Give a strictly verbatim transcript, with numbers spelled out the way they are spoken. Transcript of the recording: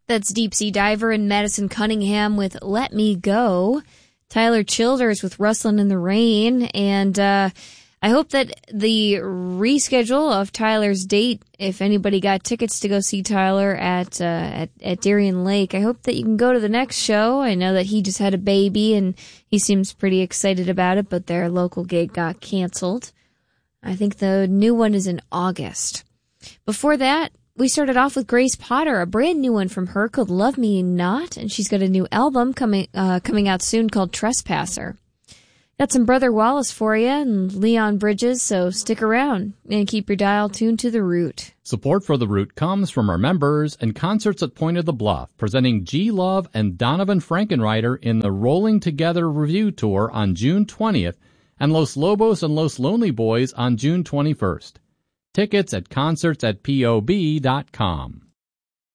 That's Deep Sea Diver and Madison Cunningham with Let Me Go. Tyler Childers with Rustlin' in the Rain. And uh I hope that the reschedule of Tyler's date, if anybody got tickets to go see Tyler at, uh, at, at Darien Lake, I hope that you can go to the next show. I know that he just had a baby and he seems pretty excited about it, but their local gig got canceled. I think the new one is in August. Before that, we started off with Grace Potter, a brand new one from her called Love Me Not, and she's got a new album coming, uh, coming out soon called Trespasser. Got some Brother Wallace for you and Leon Bridges, so stick around and keep your dial tuned to The Root. Support for The Root comes from our members and Concerts at Point of the Bluff, presenting G. Love and Donovan Frankenreiter in the Rolling Together Review Tour on June twentieth and Los Lobos and Los Lonely Boys on June twenty-first. Tickets at concerts at P O B dot com.